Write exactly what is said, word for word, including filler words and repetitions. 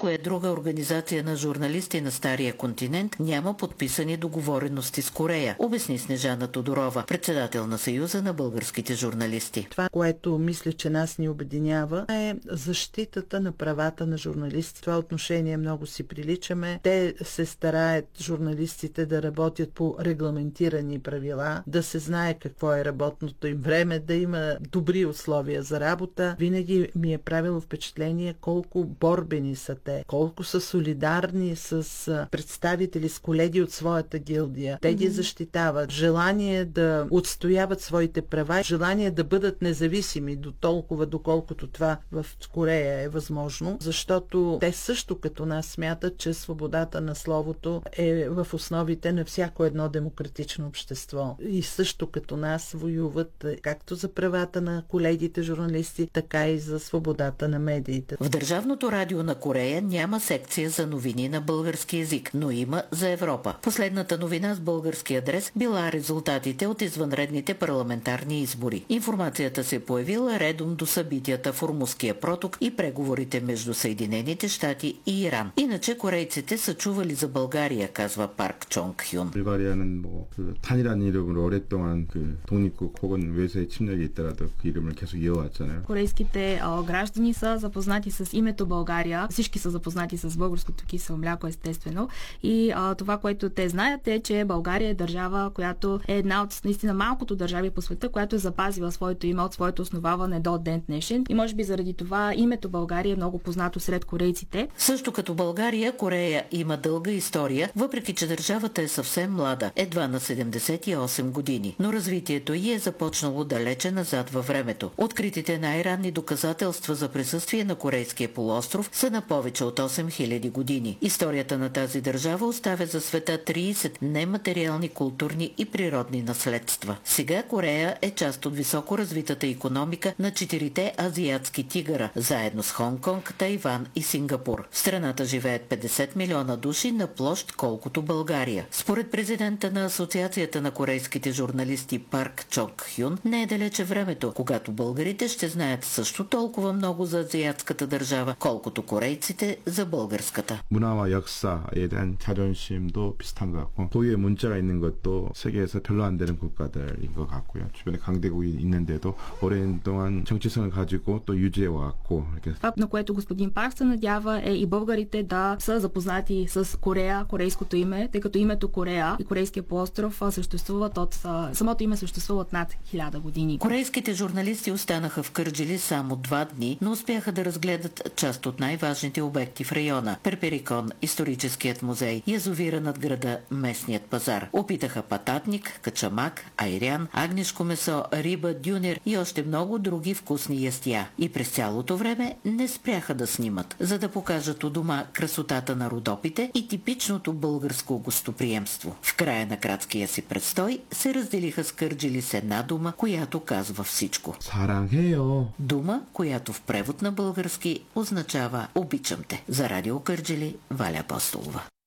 никоя друга организация на журналисти на Стария континент няма подписани договорености с Корея, обясни Снежана Тодорова, председател на Съюза на българските журналисти. Това, което мисля, че нас ни обединява, е защитата на правата на журналисти. В това отношение много си приличаме. Те се стараят, журналистите, да работят по регламентирани правила, да се знае какво е работното им време, да има добри условия за работа. Винаги ми е правило впечатление колко борбени са те, колко са солидарни с представители, с колеги от своята гилдия. Те ги защитават. Желание да отстояват своите права, желание да бъдат независими до толкова, доколкото това в Корея е възможно, защото те също като нас смятат, че свободата на словото е в основите на всяко едно демократично общество. И също като нас воюват както за правата на колегите журналисти, така и за свободата на медиите. В Държавното радио на Корея няма секция за новини на български език, но има за Европа. Последната новина с български адрес била резултатите от извънредните парламентарни избори. Информацията се появила редом до събитията в Ормузския проток и преговорите между Съединените щати и Иран. Иначе корейците са чували за България, казва Парк Чонг Хюн. 불가리아는 뭐 그 탄이라는 이름으로 오랫동안 그 독립국 혹은 외세의 침략이 있더라도 그 이름을 계속 이어왔잖아요. Корейските а, граждани са запознати с името България. Всички са запознати с българското кисело мляко, естествено. И а, това, което те знаят, е, че България е държава, която е една от наистина малкото държави по света, която е запазила своето име от своето основаване до ден днешен. И може би заради това името България е много познато сред корейците. Също като България, Корея има дълга история, въпреки че държавата е съвсем млада, едва на седемдесет и осем години. Но развитието й е започнало далече назад във времето. Откритите най-ранни доказателства за присъствие на Корейския полуостров са на повече от осем хиляди години. Историята на тази държава оставя за света трийсет нематериални културни и природни наследства. Сега Корея е част от високо развитата икономика на четирите азиатски тигъра, заедно с Хонг-Конг, Тайван и Сингапур. В страната живеят петдесет милиона души на площ колкото България. Според президента на Асоциацията на корейските журналисти Парк Чонг Хюн, не е далече времето, когато българите ще знаят също толкова много за азиатската държава, колкото корейците за българската. 문화와 역사에 대한 자존심도 비슷한 것 같고 고유의 문자가 있는 것도 세계에서 별로 안 되는 국가들인 것 같고요. 주변에 강대국이 있는데도 오랜 동안 정체성을 가지고 또 유지해 왔고 이렇게. Това, на което господин Парк се надява, е и българите да са запознати с Корея, корейското име, тъй като името Корея и Корейския полуостров съществуват от самото име съществува от над хиляда години. Корейските журналисти останаха в Кърджали само два дни, но успяха да разгледат част от най-важните обекти в района – Перперикон, историческият музей, язовира над града, местният пазар. Опитаха пататник, качамак, айрян, агнешко месо, риба, дюнер и още много други вкусни ястия. И през цялото време не спряха да снимат, за да покажат у дома красотата на Родопите и типичното българско гостоприемство. В края на краткия си престой се разделиха с Кърджали с една дума, която казва всичко. 사랑해요. Дума, която в превод на български означава обичам те. За Радио Кърджали, Валя Апостолова.